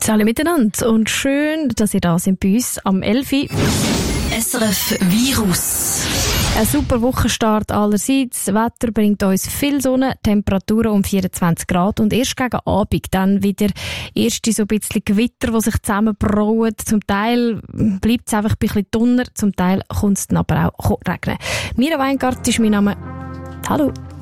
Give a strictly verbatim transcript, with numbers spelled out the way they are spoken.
Hallo miteinander und schön, dass ihr da seid bei uns am elf Uhr. S R F Virus. Ein super Wochenstart allerseits. Das Wetter bringt uns viel Sonne, Temperaturen um vierundzwanzig Grad und erst gegen Abend dann wieder erste so ein bisschen Gewitter, die sich zusammenbrauen. Zum Teil bleibt es einfach ein bisschen Donner, zum Teil kommt es dann aber auch regnen. Mira Weingart ist mein Name. Hallo.